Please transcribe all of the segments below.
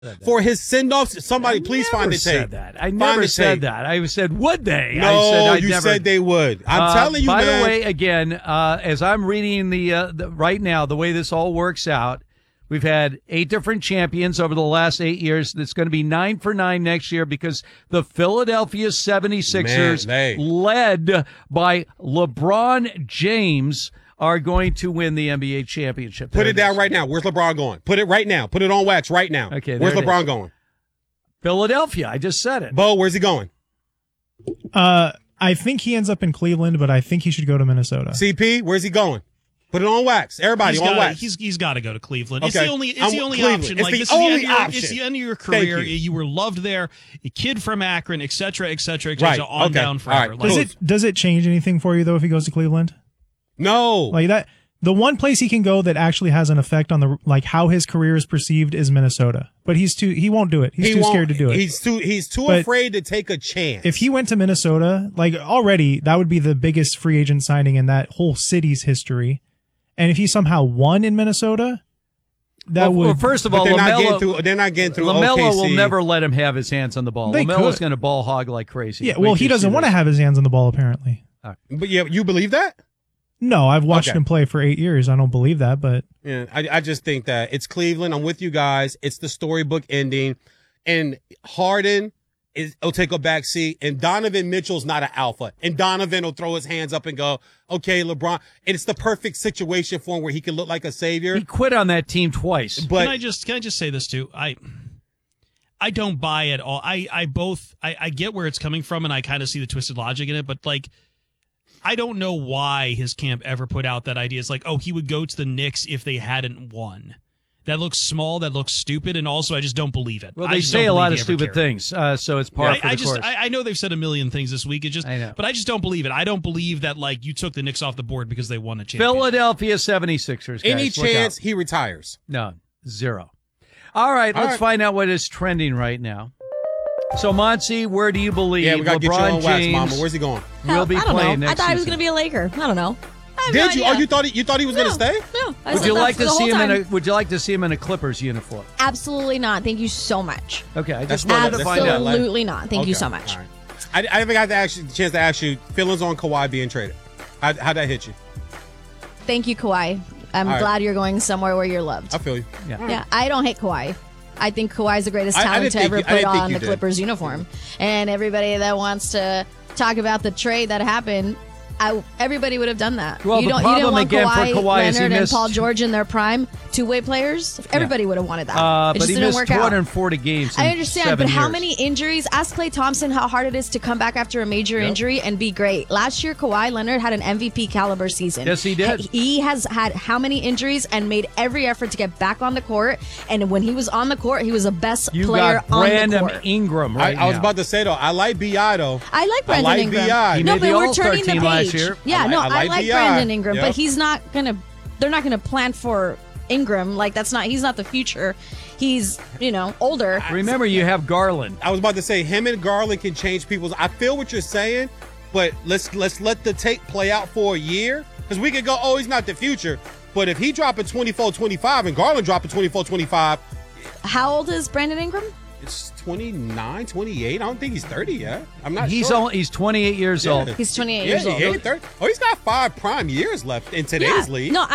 for his send-offs. Somebody please find the tape. I never said that. I said, would they? No, you said they would. I'm telling you, by man. By the way, again, as I'm reading the right now, the way this all works out, we've had 8 different champions over the last 8 years. It's going to be 9 for 9 next year because the Philadelphia 76ers, led by LeBron James, are going to win the NBA championship. Put it down right now. Where's LeBron going? Put it right now. Put it on wax right now. Okay. Where's LeBron going? Philadelphia. I just said it. Bo, where's he going? I think he ends up in Cleveland, but I think he should go to Minnesota. CP, where's he going? Put it on wax. Everybody on wax. He's got to go to Cleveland. Okay. It's the only option. It's the only option. It's the end of your career. You were loved there. A kid from Akron, et cetera, on down forever. Right. Does it change anything for you though if he goes to Cleveland? No. Like that. The one place he can go that actually has an effect on how his career is perceived is Minnesota. But he won't do it. He's too scared to do it. He's too afraid to take a chance. If he went to Minnesota, already that would be the biggest free agent signing in that whole city's history. And if he somehow won in Minnesota, well, first of all, they're not getting through LaMelo OKC. will never let him have his hands on the ball. LaMelo's going to ball hog like crazy. Yeah, well, he doesn't want to have his hands on the ball apparently. Right. But yeah, you believe that? No, I've watched him play for 8 years. I don't believe that, but yeah, I just think that it's Cleveland. I'm with you guys. It's the storybook ending, and Harden will take a back seat, and Donovan Mitchell's not an alpha, and Donovan will throw his hands up and go, "Okay, LeBron." And it's the perfect situation for him where he can look like a savior. He quit on that team twice. But can I just say this too? I don't buy it all. I get where it's coming from, and I kind of see the twisted logic in it, but I don't know why his camp ever put out that idea. It's he would go to the Knicks if they hadn't won. That looks small. That looks stupid. And also, I just don't believe it. Well, they say a lot of stupid things, so it's par for the course. I know they've said a million things this week. But I just don't believe it. I don't believe that you took the Knicks off the board because they won a championship. Philadelphia 76ers, guys. Any chance he retires? No, 0. All right, let's find out what is trending right now. So, Monty, where do you believe we got to get you on wax, Mama. Where's he going? Will be playing next I thought he was season. going to be a Laker. I don't know. Did you? Oh, you thought he was going to stay? No. Would you like to see him in a Clippers uniform? Absolutely not. Thank you so much. Okay, I just wanted to find out. Absolutely not. Thank you so much. Right. I haven't got the chance to ask you feelings on Kawhi being traded. How'd that hit you? Thank you, Kawhi. I'm glad you're going somewhere where you're loved. I feel you. Yeah, I don't hate Kawhi. I think Kawhi's the greatest talent to ever put on the Clippers uniform. And everybody that wants to talk about the trade that happened, everybody would have done that. Well, you the didn't problem want again Kawhi, for Kawhi is he Leonard, and missed Paul George in their prime, two-way players. Everybody would have wanted that. It but just he didn't missed work out. 240 games. I understand, but how years. many injuries? Ask Klay Thompson how hard it is to come back after a major injury and be great. Last year, Kawhi Leonard had an MVP caliber season. Yes, he did. He has had how many injuries and made every effort to get back on the court. And when he was on the court, he was the best player on the court. Ingram I was about to say, though, I like B.I., though. I like Brandon Ingram. B.I. He No, made but the we're All-Star turning the team page. last year. Yeah, I like Brandon Ingram, Yep. but he's not gonna. They're not gonna plan for Ingram. He's not the future. He's older. Remember, you have Garland. I was about to say him and Garland can change people's. I feel what you're saying, but let's let the tape play out for a year because we could go, oh, he's not the future. But if he dropping 24-25 and Garland dropping 24-25, how old is Brandon Ingram? It's 29, 28. I don't think he's 30 yet. I'm not sure. He's 28 years old. He's 28 years old. He ain't 30. Oh, he's got 5 prime years left in today's league. No,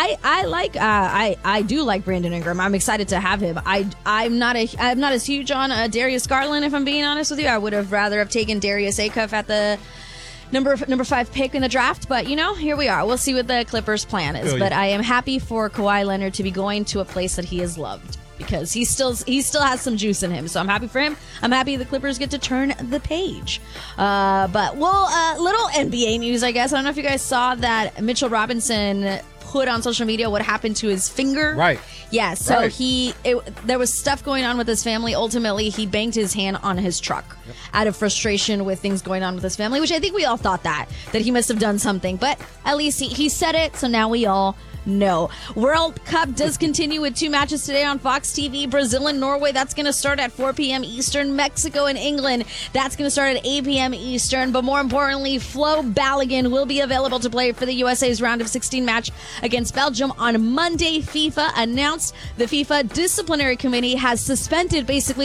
I do like Brandon Ingram. I'm excited to have him. I'm not as huge on Darius Garland, if I'm being honest with you. I would have rather have taken Darius Acuff at the number 5 pick in the draft, but here we are. We'll see what the Clippers' plan is. But I am happy for Kawhi Leonard to be going to a place that he is loved, because he still has some juice in him. So I'm happy for him. I'm happy the Clippers get to turn the page. But little NBA news, I guess. I don't know if you guys saw that Mitchell Robinson put on social media what happened to his finger. Right. Yeah, so right. There was stuff going on with his family. Ultimately, he banged his hand on his truck out of frustration with things going on with his family, which I think we all thought that he must have done something. But at least he said it, so now we all No. World Cup does continue with 2 matches today on Fox TV. Brazil and Norway, that's going to start at 4 p.m. Eastern. Mexico and England, that's going to start at 8 p.m. Eastern. But more importantly, Flo Balogun will be available to play for the USA's round of 16 match against Belgium on Monday. FIFA announced the FIFA disciplinary committee has suspended basically